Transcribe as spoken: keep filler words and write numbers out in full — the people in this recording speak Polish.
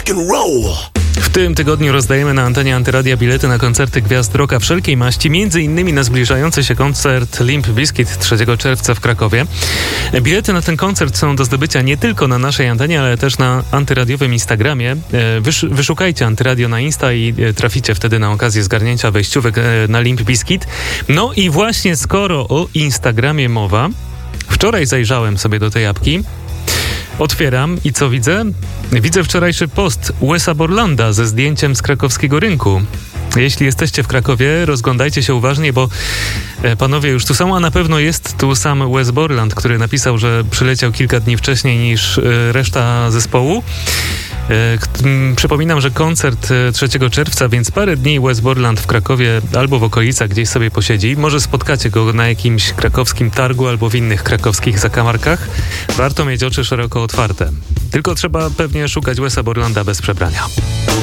roll. W tym tygodniu rozdajemy na antenie Antyradia bilety na koncerty gwiazd rocka wszelkiej maści, między innymi na zbliżający się koncert Limp Bizkit trzeciego czerwca w Krakowie. Bilety na ten koncert są do zdobycia nie tylko na naszej antenie, ale też na antyradiowym Instagramie. Wysz, wyszukajcie Antyradio na Insta i traficie wtedy na okazję zgarnięcia wejściówek na Limp Bizkit. No i właśnie skoro o Instagramie mowa, wczoraj zajrzałem sobie do tej apki. Otwieram i co widzę? Widzę wczorajszy post Wesa Borlanda ze zdjęciem z krakowskiego rynku. Jeśli jesteście w Krakowie, rozglądajcie się uważnie, bo panowie już tu są, a na pewno jest tu sam Wes Borland, który napisał, że przyleciał kilka dni wcześniej niż reszta zespołu. Przypominam, że koncert trzeciego czerwca, więc parę dni Wes Borland w Krakowie albo w okolicach gdzieś sobie posiedzi. Może spotkacie go na jakimś krakowskim targu albo w innych krakowskich zakamarkach. Warto mieć oczy szeroko otwarte. Tylko trzeba pewnie szukać Wesa Borlanda bez przebrania.